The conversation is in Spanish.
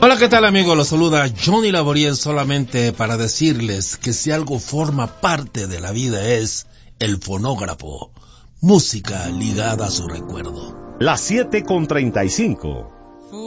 Hola, ¿qué tal, amigos? Los saluda Johnny Laboriel, solamente para decirles que si algo forma parte de la vida es el fonógrafo, música ligada a su recuerdo. Las 7:35.